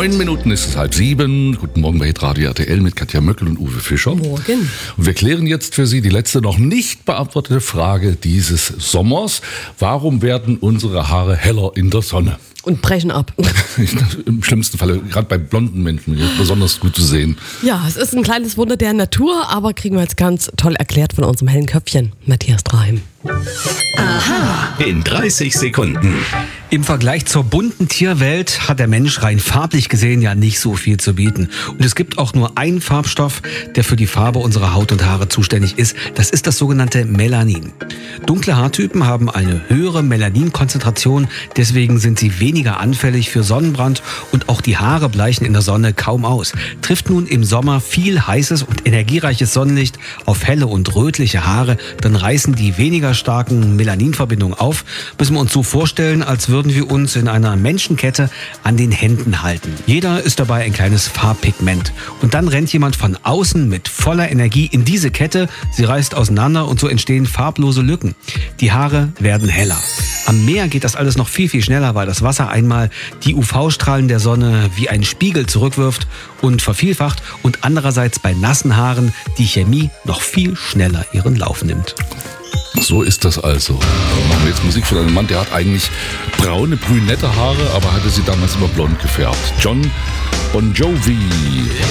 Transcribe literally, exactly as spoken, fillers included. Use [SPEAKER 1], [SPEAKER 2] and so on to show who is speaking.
[SPEAKER 1] Neun Minuten ist es halb sieben. Guten Morgen bei Hitradio R T L mit Katja Möckel und Uwe Fischer.
[SPEAKER 2] Morgen.
[SPEAKER 1] Und wir klären jetzt für Sie die letzte noch nicht beantwortete Frage dieses Sommers. Warum werden unsere Haare heller in der Sonne?
[SPEAKER 2] Und brechen ab.
[SPEAKER 1] Im schlimmsten Falle, gerade bei blonden Menschen, ist besonders gut zu sehen.
[SPEAKER 2] Ja, es ist ein kleines Wunder der Natur, aber kriegen wir jetzt ganz toll erklärt von unserem hellen Köpfchen, Matthias Draheim.
[SPEAKER 3] Aha. In dreißig Sekunden.
[SPEAKER 4] Im Vergleich zur bunten Tierwelt hat der Mensch rein farblich gesehen ja nicht so viel zu bieten. Und es gibt auch nur einen Farbstoff, der für die Farbe unserer Haut und Haare zuständig ist. Das ist das sogenannte Melanin. Dunkle Haartypen haben eine höhere Melaninkonzentration, deswegen sind sie weniger anfällig für Sonnenbrand und auch die Haare bleichen in der Sonne kaum aus. Trifft nun im Sommer viel heißes und energiereiches Sonnenlicht auf helle und rötliche Haare, dann reißen die weniger starken Melaninverbindungen auf. Müssen wir uns so vorstellen, als würden wir uns in einer Menschenkette an den Händen halten. Jeder ist dabei ein kleines Farbpigment. Und dann rennt jemand von außen mit voller Energie in diese Kette. Sie reißt auseinander und so entstehen farblose Lücken. Die Haare werden heller. Am Meer geht das alles noch viel, viel schneller, weil das Wasser einmal die U V-Strahlen der Sonne wie ein Spiegel zurückwirft und vervielfacht und andererseits bei nassen Haaren die Chemie noch viel schneller ihren Lauf nimmt.
[SPEAKER 1] So ist das also. Dann machen wir jetzt Musik für einen Mann, der hat eigentlich braune, brünette Haare, aber hatte sie damals immer blond gefärbt. John Bon Jovi.